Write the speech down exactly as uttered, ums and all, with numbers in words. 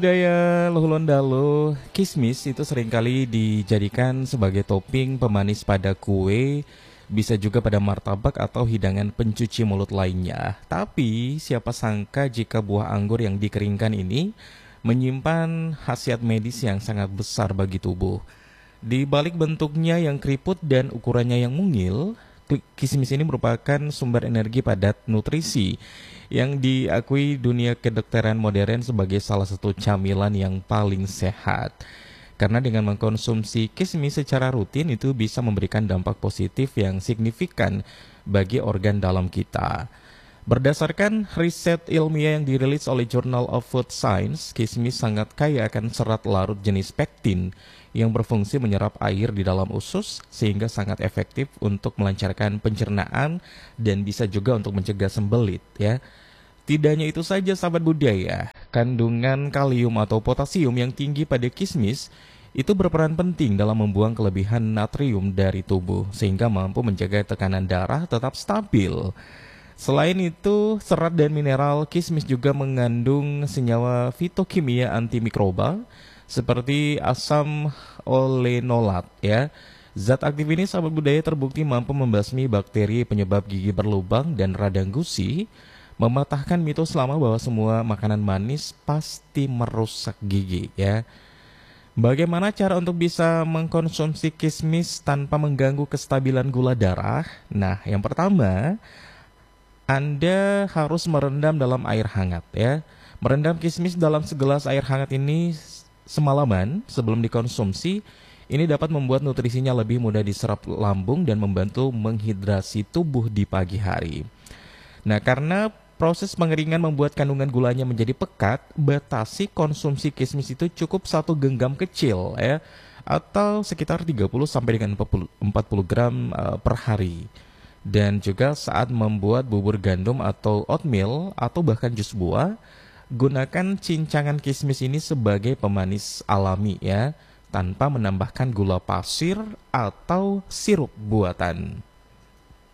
Budaya Luhulondalo, kismis itu seringkali dijadikan sebagai topping pemanis pada kue, bisa juga pada martabak atau hidangan pencuci mulut lainnya. Tapi, siapa sangka jika buah anggur yang dikeringkan ini menyimpan khasiat medis yang sangat besar bagi tubuh. Di balik bentuknya yang keriput dan ukurannya yang mungil, ki- kismis ini merupakan sumber energi padat nutrisi yang diakui dunia kedokteran modern sebagai salah satu camilan yang paling sehat. Karena dengan mengkonsumsi kismis secara rutin itu bisa memberikan dampak positif yang signifikan bagi organ dalam kita. Berdasarkan riset ilmiah yang dirilis oleh Journal of Food Science, kismis sangat kaya akan serat larut jenis pektin yang berfungsi menyerap air di dalam usus sehingga sangat efektif untuk melancarkan pencernaan dan bisa juga untuk mencegah sembelit ya. Tidak hanya itu saja sahabat budaya, kandungan kalium atau potasium yang tinggi pada kismis itu berperan penting dalam membuang kelebihan natrium dari tubuh sehingga mampu menjaga tekanan darah tetap stabil. Selain itu, serat dan mineral kismis juga mengandung senyawa fitokimia antimikrobal seperti asam olenolat ya. Zat aktif ini sahabat budaya terbukti mampu membasmi bakteri penyebab gigi berlubang dan radang gusi, mematahkan mitos lama bahwa semua makanan manis pasti merusak gigi ya. Bagaimana cara untuk bisa mengkonsumsi kismis tanpa mengganggu kestabilan gula darah? Nah, yang pertama, anda harus merendam dalam air hangat ya. Merendam kismis dalam segelas air hangat ini semalaman sebelum dikonsumsi. Ini dapat membuat nutrisinya lebih mudah diserap lambung dan membantu menghidrasi tubuh di pagi hari. Nah, karena proses pengeringan membuat kandungan gulanya menjadi pekat, batasi konsumsi kismis itu cukup satu genggam kecil ya, atau sekitar tiga puluh sampai dengan empat puluh gram eh, per hari. Dan juga saat membuat bubur gandum atau oatmeal atau bahkan jus buah, gunakan cincangan kismis ini sebagai pemanis alami ya, tanpa menambahkan gula pasir atau sirup buatan.